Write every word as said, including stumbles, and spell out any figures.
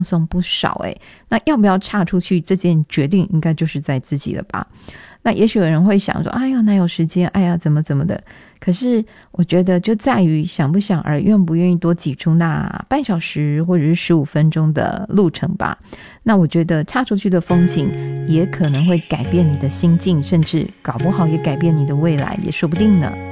松不少诶。那要不要岔出去，这件决定应该就是在自己了吧。那也许有人会想说，哎呀哪有时间，哎呀怎么怎么的，可是我觉得就在于想不想而愿不愿意多挤出那半小时或者是十五分钟的路程吧。那我觉得岔出去的风景也可能会改变你的心境，甚至搞不好也改变你的未来也说不定呢。